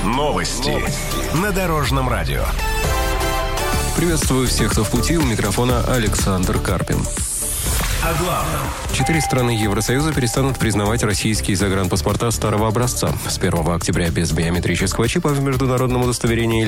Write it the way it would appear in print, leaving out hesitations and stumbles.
Новости на Дорожном радио. Приветствую всех, кто в пути. У микрофона Александр Карпин. О главном. 4 страны Евросоюза перестанут признавать российские загранпаспорта старого образца. С 1 октября без биометрического чипа в международном удостоверении